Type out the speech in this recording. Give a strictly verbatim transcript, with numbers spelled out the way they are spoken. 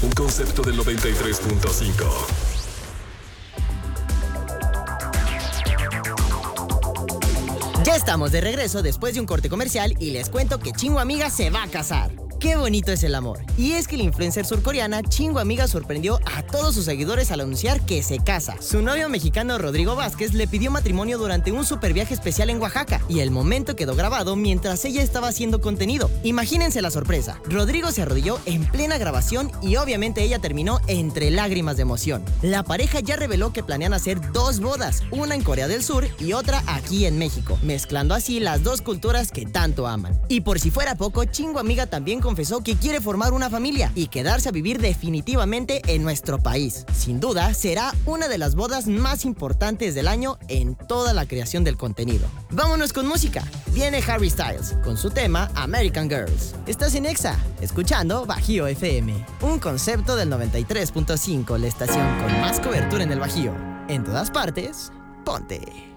un concepto del noventa y tres punto cinco. Ya estamos de regreso después de un corte comercial y les cuento que Chingu Amiga se va a casar. ¡Qué bonito es el amor! Y es que la influencer surcoreana Chingu Amiga sorprendió a todos sus seguidores al anunciar que se casa. Su novio mexicano Rodrigo Vázquez le pidió matrimonio durante un super viaje especial en Oaxaca y el momento quedó grabado mientras ella estaba haciendo contenido. Imagínense la sorpresa. Rodrigo se arrodilló en plena grabación y obviamente ella terminó entre lágrimas de emoción. La pareja ya reveló que planean hacer dos bodas, una en Corea del Sur y otra aquí en México, mezclando así las dos culturas que tanto aman. Y por si fuera poco, Chingu Amiga también confesó que quiere formar una familia y quedarse a vivir definitivamente en nuestro país. Sin duda, será una de las bodas más importantes del año en toda la creación del contenido. Vámonos con música. Viene Harry Styles con su tema American Girls. Estás en Exa, escuchando Bajío F M, un concepto del noventa y tres punto cinco, la estación con más cobertura en el Bajío. En todas partes, ponte.